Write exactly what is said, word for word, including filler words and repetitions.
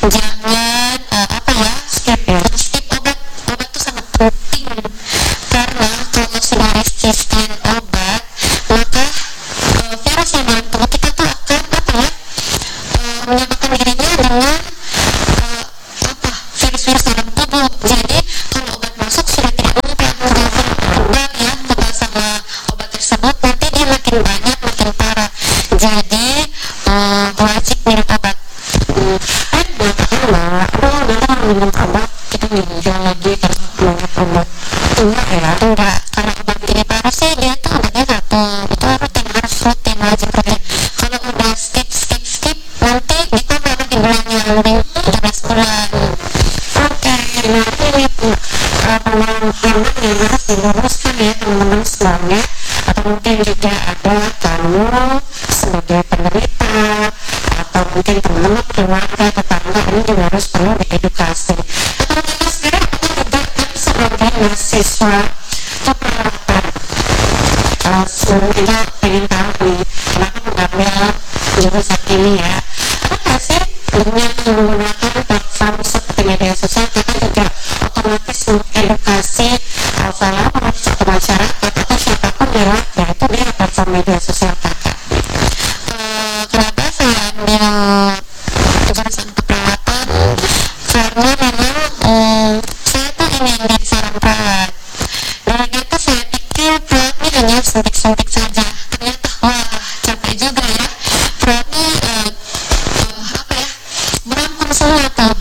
jangan uh, apa ya skip ya skip obat. Obat tuh sangat penting karena kalau sudah resisten obat maka uh, virus yang dalam tubuh kita tuh akan apa ya uh, menyamakan dirinya dengan uh, apa virus-virus dalam tubuh. Jadi kalau obat masuk sudah tidak mungkin kebal ya kebal sama obat tersebut, nanti dia makin banyak makin parah. Jadi uh, wajib minum obat. Hmm. Ada karena kalau kita minum obat kita meninggal lagi karena minum obat enggak ya enggak karena obat ini parah sih dia tuh obatnya satu itu rutin harus rutin wajib rutin. Kalau udah skip skip skip nanti kita baru di bulan yang lebih tiga belas bulan. Oke, nanti ini tuh pengumuman yang harus diluruskan ya teman-teman semuanya, atau mungkin juga ada kamu sebagai penderita atau mungkin teman-teman keluarga tetangga ini juga harus perlu diedukasi. Teman-teman sekarang aku juga sebagai mahasiswa keperawatan uh, sebenarnya pengen tahu nih kenapa mengambil jurusan ini ya. Apa nggak sih dengan menggunakan platform seperti media sosial kita juga otomatis mengedukasi uh, follower atau masyarakat atau siapapun lewat yaitu dia platform media sosial kakak. Uh, kenapa saya ambil jurusan keperawatan? Karena memang um, saya tuh ingin jadi seorang perawat. Dari itu saya pikir perawat ini hanya suntik-suntik saja. Ternyata wah capek juga ya. Perawat ini uh, uh, apa ya merangkum semua tuh